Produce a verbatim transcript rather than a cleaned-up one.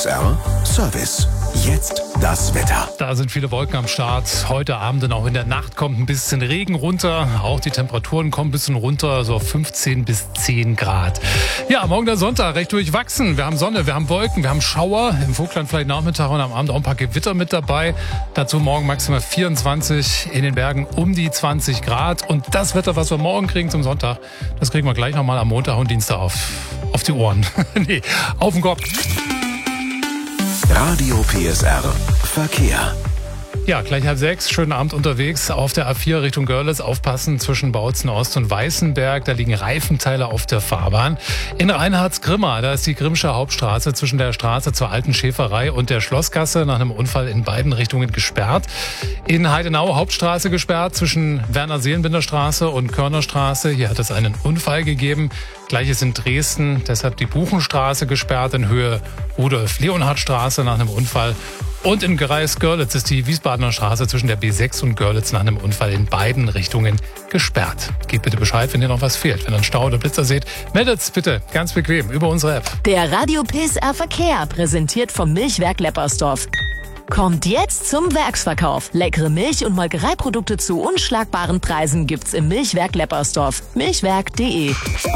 S R Service. Jetzt das Wetter. Da sind viele Wolken am Start. Heute Abend und auch in der Nacht kommt ein bisschen Regen runter. Auch die Temperaturen kommen ein bisschen runter, so fünfzehn bis zehn Grad. Ja, morgen der Sonntag, recht durchwachsen. Wir haben Sonne, wir haben Wolken, wir haben Schauer. Im Vogtland vielleicht Nachmittag und am Abend auch ein paar Gewitter mit dabei. Dazu morgen maximal vierundzwanzig, in den Bergen um die zwanzig Grad. Und das Wetter, was wir morgen kriegen zum Sonntag, das kriegen wir gleich nochmal am Montag und Dienstag auf, auf die Ohren. nee, auf den Kopf. Radio P S R Verkehr. Ja, gleich halb sechs, schönen Abend unterwegs auf der A vier Richtung Görlitz. Aufpassen zwischen Bautzen Ost und Weißenberg, da liegen Reifenteile auf der Fahrbahn. In Reinhardsgrimma, da ist die Grimmsche Hauptstraße zwischen der Straße zur Alten Schäferei und der Schlossgasse nach einem Unfall in beiden Richtungen gesperrt. In Heidenau Hauptstraße gesperrt zwischen Werner-Seelenbinder-Straße und Körnerstraße. Hier hat es einen Unfall gegeben. Gleiches in Dresden, deshalb die Buchenstraße gesperrt in Höhe Rudolf-Leonhard-Straße nach einem Unfall. Und im Kreis Görlitz ist die Wiesbadener Straße zwischen der B sechs und Görlitz nach einem Unfall in beiden Richtungen gesperrt. Gebt bitte Bescheid, wenn ihr noch was fehlt. Wenn ihr einen Stau oder Blitzer seht, meldet's bitte ganz bequem über unsere App. Der Radio P S R Verkehr, präsentiert vom Milchwerk Leppersdorf. Kommt jetzt zum Werksverkauf. Leckere Milch- und Molkereiprodukte zu unschlagbaren Preisen gibt's im Milchwerk Leppersdorf. milchwerk punkt de